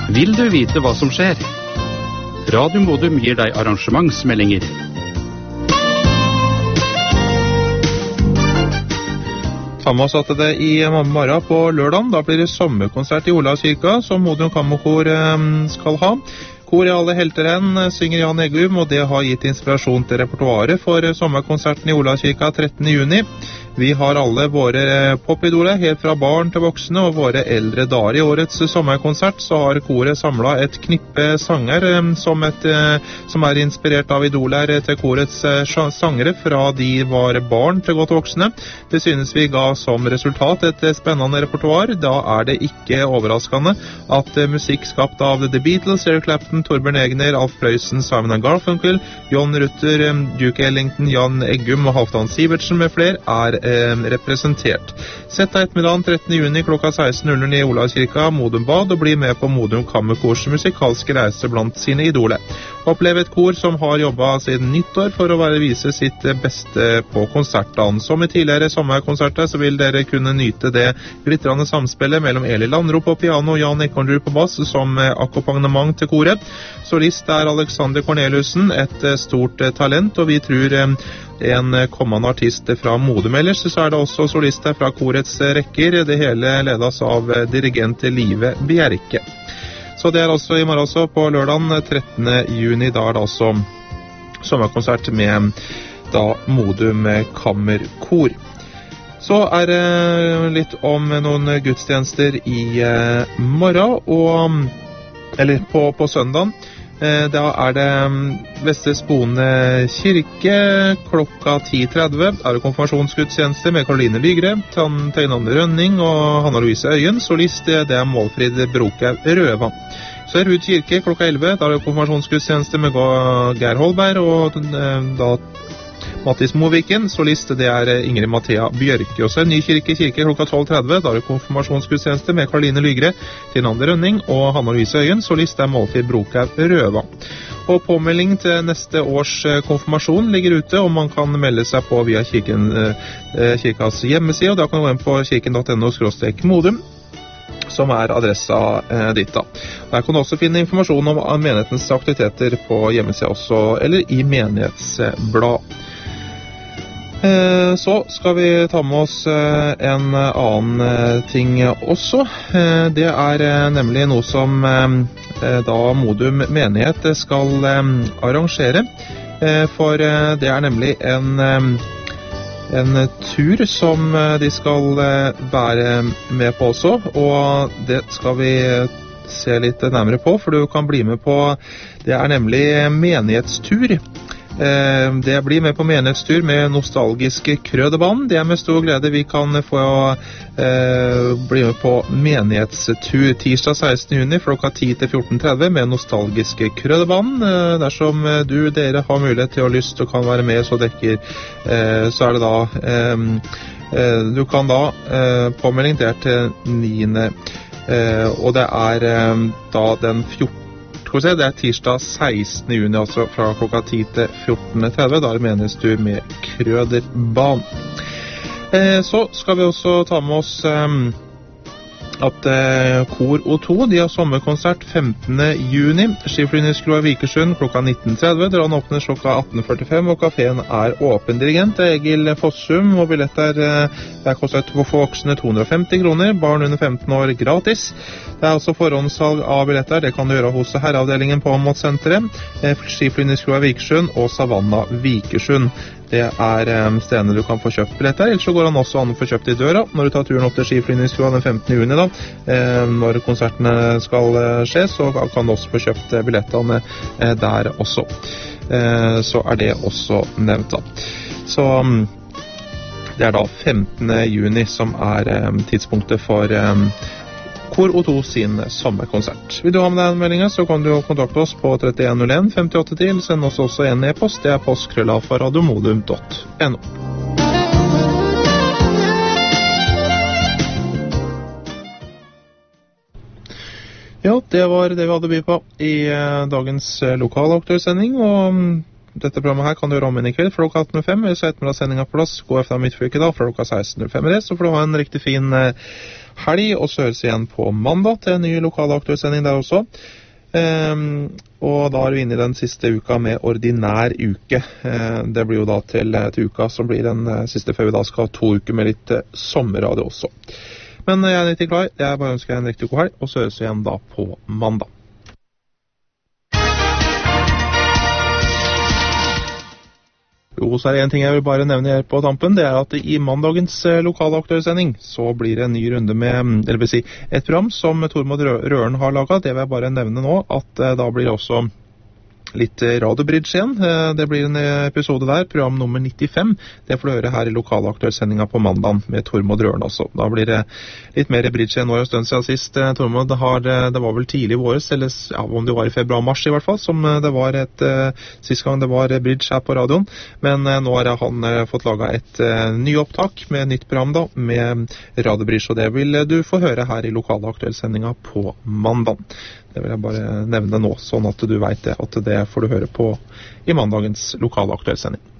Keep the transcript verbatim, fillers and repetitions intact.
Vil du vite hva som skjer? Radio Modum gir deg arrangementsmeldinger. Ta med oss at det i morgen på lørdagen, da blir det sommerkonsert i Olavskirka som Modum Kammerkor skal ha. Kor i alle helteren synger Jan Eggum, og det har gitt inspirasjon til repertoaret for sommerkonserten i Olavskirka trettende juni. Vi har alle våre popidoler, helt fra barn til voksne, og våre eldre dager. I årets sommerkonsert så har koret samlet et knippe sanger som, et, som er inspirert av idoler til korets sangere fra de var barn til godt voksne. Det synes vi ga som resultat et spennende repertoar. Da er det ikke overraskende at musikk skapt av The Beatles, Eric Clapton, Torbjørn Egner, Alf Prøysen, Simon and Garfunkel, John Rutter, Duke Ellington, Jan Eggum og Halvdan Sivertsen med flere er representert. Sett deg ettermiddagen trettende juni klokka seksten null null i Olavskirka, Modum Bad, og bli med på Modum Kammerkors musikalske reise blant sine idoler. Opplev et kor som har jobbet siden nyttår for å være vise sitt beste på konsertene. Som i tidligere sommerkonserter så vil dere kunne nyte det glittrende samspillet mellom Eli Landro på piano og Jan Ekornrud på bass som akkompagnement til koret. Solist er Alexander Corneliussen, et stort talent, og vi tror en kommende artist fra Modum. Ellers så er det også solister fra korets rekker. Det hele ledes av dirigent Live Bjerke. Så det er altså i morgen også på lørdagen trettende juni. Da er det altså sommerkonsert med da Modum Kammerkor. Så er det litt om noen gudstjenester i morgen, og, eller på, på søndagen. Da er det Vestre Spone kirke klokka ti tretti. Er det konfirmasjonsgudstjeneste med Karoline Lygre, Tegnande Rønning og Hanna Louise Øyen. Solist det er Målfrid Brokaug Røva. Så er Rud kirke klokka elleve. Da er det konfirmasjonsgudstjeneste med Geir Holberg og da Mattis Moviken. Solist det er Ingrid Mathea Bjørke. Og så er Ny kirke kirke klokka tolv tretti. Da er det konfirmasjonsgudstjeneste med Karoline Lygre, Tegnande Rønning og Hanna Louise Øyen. Solist er Målfrid Brokaug Røva. Og påmelding til neste års konfirmasjon ligger ute, og man kan melde seg på via kirken, kirkas hjemmeside, og da kan du gå inn på kirken punktum no skråstrek modum, som er adressa eh, ditt da. Der kan du også finne informasjon om menighetens aktiviteter på hjemmesida også, eller i menighetsblad. Eh, så skal vi ta med oss eh, en annen eh, ting også. Eh, det er eh, nemlig noe som eh, da Modum menighet skal eh, arrangere, eh, for eh, det er nemlig en eh, en tur som de skal være med på også, og det skal vi se litt nærmere på, for du kan bli med på, det er nemlig menighetstur. Det blir med på menighetstur med nostalgiske krøderband. Det er med stor glede vi kan få eh, bli med på menighetstur tirsdag sekstende juni klokka ti til fjorten tretti med nostalgiske krøderband. Eh, dersom du, dere har mulighet til og lyst og kan være med, så dekker, eh, så er det da eh, eh, du kan da eh, påmelding der til niende eh, og det er eh, da den fjortende. Det er tirsdag sekstende juni, altså fra klokka ti til fjorten tretti. Da er det menighetstur med krøderban. Eh, så skal vi også ta med oss eh, at eh, Kor O to, de har sommerkonsert femtende juni. Skiflyvningsskroa Vikersund klokka nitten tretti. Døren åpner klokka atten førtifem, og kaféen er åpen. Dirigent er Egil Fossum, og billetter eh, der koster for voksne to hundre og femti kroner, barn under femten år gratis. Det er også forhåndssalg av billetter, det kan du gjøre hos herreavdelingen på Måttsenteret, eh, Skiflyvningsskroa Vikersund og Savanna Vikersund. Det er um, stedene du kan få kjøpt billetter. Ellers så går han også an å få kjøpt i døra når du tar turen opp til Skiflyvningsskroa den femtende juni da. Eh, når konsertene skal uh, skje, så kan du også få kjøpt uh, billettene uh, der også. Eh, så er det også nevnt da. Så um, det er da femtende juni som er um, tidspunktet for um, Kor O to sin sommerkonsert. Vil du ha med deg en melding, så kan du kontakte oss på trettien null en femtiåtte til. Send oss også en e-post. Det er postkrøllafa radiomodum punktum no. Ja, det var det vi hadde by på i dagens lokalaktuellsending, og Dette programmet her kan du gjøre om inn i kveld fra klokka atten null fem, eller så ettermiddagssendinga på plass går fra midtfylket da, fra klokka seksten null fem. Så får du ha en riktig fin helg, og så høres vi igjen på mandag til en ny lokal aktuell-sending der også. Um, og da er vi inne i den siste uka med ordinær uke. uh, Det blir jo da til, til uka som blir den uh, siste før vi da skal ha to uker med litt uh, sommerradio også. Men uh, jeg er litt klar, jeg bare ønsker deg en riktig god helg, og så høres vi igjen da på mandag. Jo, så er det en ting jeg vil bare nevne her på tampen, det er at i mandagens eh, lokale aktuelle-sending så blir det en ny runde med, eller vil si, et program som Tormod Røren har laget. Det vil jeg bare nevne nå, at eh, da blir det også litt radiobridge igjen. Eh, det blir en episode der, program nummer nittifem. Det får du høre her i lokale aktuelle-sendinga på mandagen med Tormod Røren også. Da blir det litt mer bridge enn nå en stund siden sist. Eh, Tormod har, det var vel tidlig i våres, eller ja, om det var i februar-mars i hvert fall, som det var et, eh, sist gang det var bridge her på radioen. Men eh, nå har han eh, fått laget et eh, ny opptak med nytt program da, med radiobridge, og det vil du få høre her i lokale aktuelle-sendinga på mandagen. Det vil jeg bare nevne nå, sånn at du vet det, at det får du høre på i mandagens lokale aktuelle-sending.